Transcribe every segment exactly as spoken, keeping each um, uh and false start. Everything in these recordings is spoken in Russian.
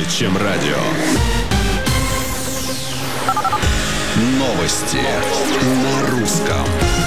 чем радио. Новости на русском.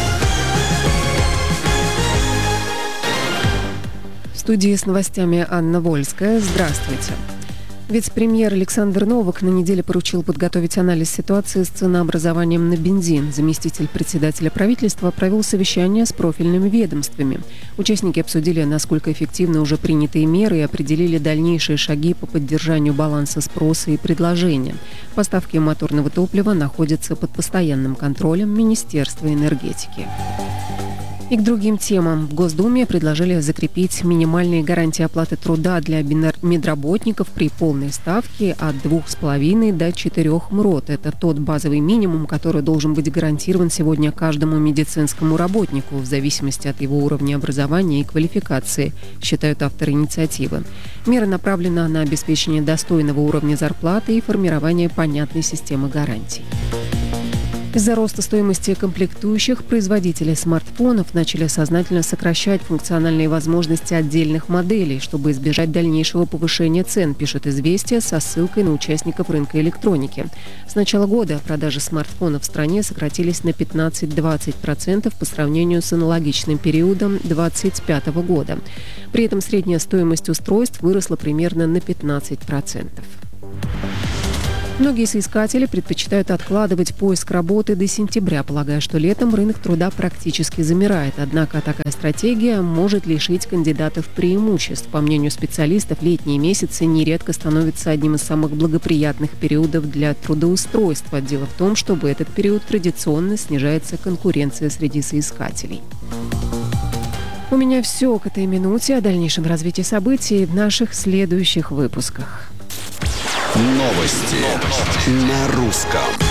В студии с новостями Анна Вольская. Здравствуйте. Вице-премьер Александр Новак на неделе поручил подготовить анализ ситуации с ценообразованием на бензин. Заместитель председателя правительства провел совещание с профильными ведомствами. Участники обсудили, насколько эффективны уже принятые меры, и определили дальнейшие шаги по поддержанию баланса спроса и предложения. Поставки моторного топлива находятся под постоянным контролем Министерства энергетики. И к другим темам. В Госдуме предложили закрепить минимальные гарантии оплаты труда для медработников при полной ставке от двух с половиной до четырех МРОТ. Это тот базовый минимум, который должен быть гарантирован сегодня каждому медицинскому работнику в зависимости от его уровня образования и квалификации, считают авторы инициативы. Мера направлена на обеспечение достойного уровня зарплаты и формирование понятной системы гарантий. Из-за роста стоимости комплектующих производители смартфонов начали сознательно сокращать функциональные возможности отдельных моделей, чтобы избежать дальнейшего повышения цен, пишет «Известия» со ссылкой на участников рынка электроники. С начала года продажи смартфонов в стране сократились на пятнадцать-двадцать процентов по сравнению с аналогичным периодом две тысячи двадцать пятого года. При этом средняя стоимость устройств выросла примерно на пятнадцать процентов. Многие соискатели предпочитают откладывать поиск работы до сентября, полагая, что летом рынок труда практически замирает. Однако такая стратегия может лишить кандидатов преимуществ. По мнению специалистов, летние месяцы нередко становятся одним из самых благоприятных периодов для трудоустройства. Дело в том, что в этот период традиционно снижается конкуренция среди соискателей. У меня все к этой минуте. О дальнейшем развитии событий в наших следующих выпусках. Новости на русском.